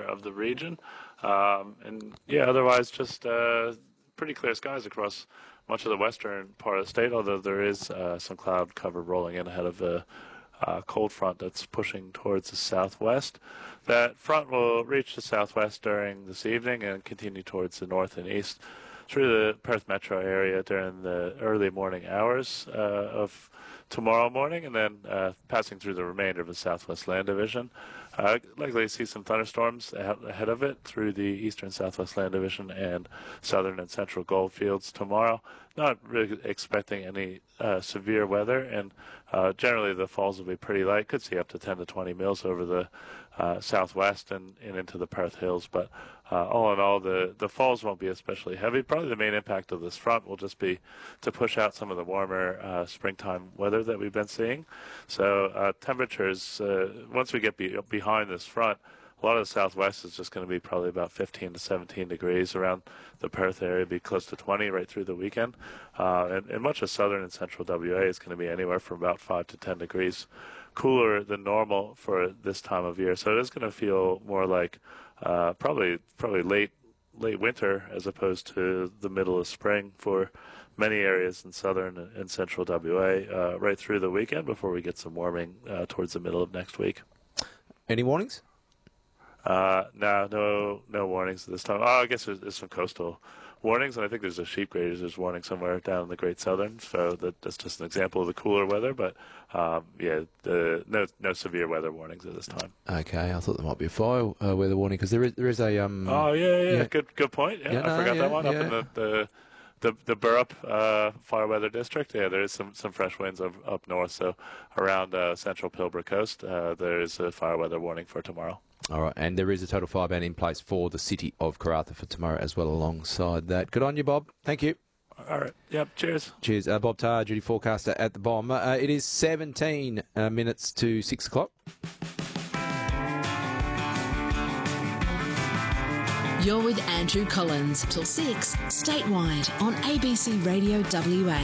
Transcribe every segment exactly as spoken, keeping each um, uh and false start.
of the region. Um, and yeah, otherwise just uh, pretty clear skies across much of the western part of the state, although there is uh, some cloud cover rolling in ahead of a uh, cold front that's pushing towards the southwest. That front will reach the southwest during this evening and continue towards the north and east through the Perth metro area during the early morning hours uh, of tomorrow morning, and then uh, passing through the remainder of the Southwest Land Division. Uh, likely to see some thunderstorms ahead of it through the Eastern Southwest Land Division and Southern and Central Goldfields tomorrow. Not really expecting any uh, severe weather, and uh, generally the falls will be pretty light. Could see up to ten to twenty mils over the uh, southwest and, and into the Perth Hills, but uh, all in all, the, the falls won't be especially heavy. Probably the main impact of this front will just be to push out some of the warmer uh, springtime weather that we've been seeing. So uh, temperatures, uh, once we get be behind this front, a lot of the southwest is just going to be probably about fifteen to seventeen degrees. Around the Perth area, be close to twenty right through the weekend. Uh, and, and much of southern and central W A is going to be anywhere from about five to ten degrees cooler than normal for this time of year. So it is going to feel more like uh, probably probably late late winter as opposed to the middle of spring for many areas in southern and central W A uh, right through the weekend before we get some warming uh, towards the middle of next week. Any warnings? Uh, no, no, no warnings this time. Oh, I guess there's, there's some coastal warnings, and I think there's a sheep graders there's warning somewhere down in the Great Southern. So that, that's just an example of the cooler weather. But um, yeah, the, no, no severe weather warnings at this time. Okay, I thought there might be a fire uh, weather warning because there is there is a. Um, oh yeah, yeah, yeah, good, good point. Yeah, yeah I no, forgot yeah, that one yeah. up in the. the The the Burrup uh, fire weather district, yeah, there is some, some fresh winds up, up north. So around uh, central Pilbara coast, uh, there is a fire weather warning for tomorrow. All right, and there is a total fire ban in place for the city of Karratha for tomorrow as well alongside that. Good on you, Bob. Thank you. All right. Yep. Cheers. Cheers. Uh, Bob Tarr, duty forecaster at the Bomb. Uh, it is seventeen uh, minutes to six o'clock. You're with Andrew Collins till six statewide on A B C Radio W A.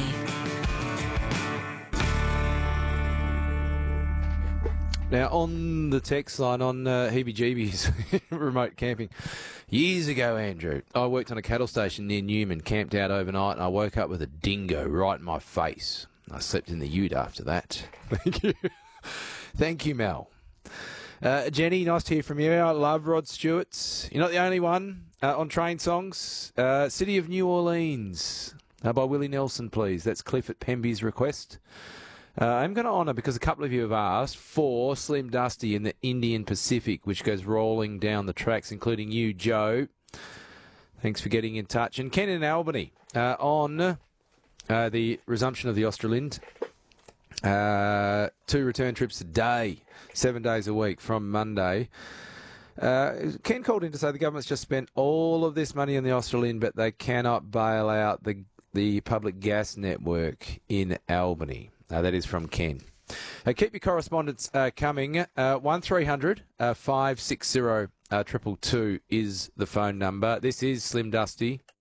Now, on the text line on uh, heebie-jeebies, remote camping, years ago, Andrew, I worked on a cattle station near Newman, camped out overnight, and I woke up with a dingo right in my face. I slept in the ute after that. Thank you. Thank you, Mel. Uh, Jenny, nice to hear from you. I love Rod Stewart's. You're not the only one uh, on train songs. Uh, City of New Orleans uh, by Willie Nelson, please. That's Cliff at Pemby's request. Uh, I'm going to honour, because a couple of you have asked, for Slim Dusty in the Indian Pacific, which goes rolling down the tracks, including you, Joe. Thanks for getting in touch. And Ken in Albany uh, on uh, the resumption of the Australind. Uh, two return trips a day, seven days a week from Monday. Uh, Ken called in to say the government's just spent all of this money on the Australind, but they cannot bail out the the public gas network in Albany. Uh, that is from Ken. Uh, keep your correspondence uh, coming. Uh, one three hundred five six zero two two two is the phone number. This is Slim Dusty